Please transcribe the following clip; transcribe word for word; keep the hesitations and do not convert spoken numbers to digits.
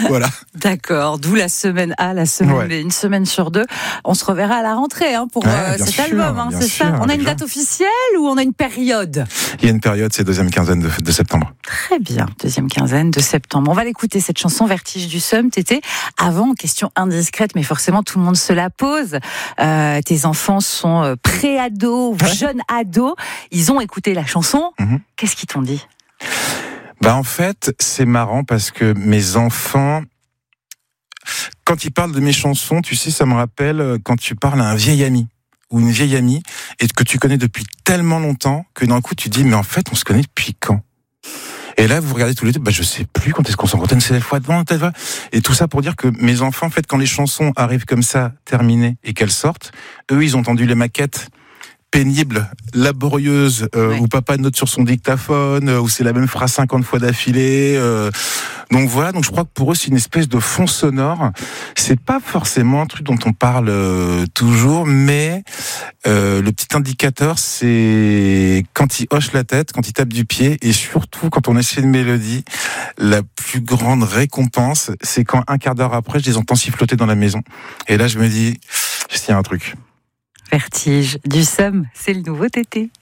Voilà. D'accord, d'où la semaine A, la semaine Ouais. B, une semaine sur deux. On se reverra à la rentrée hein, pour Ouais, euh, bien cet sûr, album, hein, bien c'est sûr, ça. On a une déjà. date officielle ou on a une période? Il y a une période, c'est deuxième quinzaine de, de septembre. Très bien, deuxième quinzaine de septembre. On va l'écouter, cette chanson Vertige du Somme, Tété. Avant, question indiscrète, mais forcément tout le monde se la pose. Euh, tes enfants sont euh, pré-ados, Ouais. jeunes ados. Ils ont écouté la chanson. Mm-hmm. Qu'est-ce qu'ils t'ont dit? Bah en fait, c'est marrant parce que mes enfants, quand ils parlent de mes chansons, tu sais, ça me rappelle quand tu parles à un vieil ami ou une vieille amie et que tu connais depuis tellement longtemps que d'un coup tu dis mais en fait on se connaît depuis quand? Et là vous regardez tous les deux, bah je sais plus quand est-ce qu'on s'en rencontre, une seule fois devant, telle fois. Et tout ça pour dire que mes enfants, en fait, quand les chansons arrivent comme ça, terminées et qu'elles sortent, eux ils ont entendu les maquettes pénible, laborieuse, euh, Ouais. où papa note sur son dictaphone, euh, où c'est la même phrase cinquante fois d'affilée. Euh, donc voilà, donc je crois que pour eux c'est une espèce de fond sonore. C'est pas forcément un truc dont on parle euh, toujours, mais euh, le petit indicateur, c'est quand ils hochent la tête, quand ils tapent du pied, et surtout quand on essaie une mélodie, la plus grande récompense, c'est quand un quart d'heure après, je les entends siffloter dans la maison. Et là, je me dis, il y a un truc. Vertige du Somme, c'est le nouveau Tété.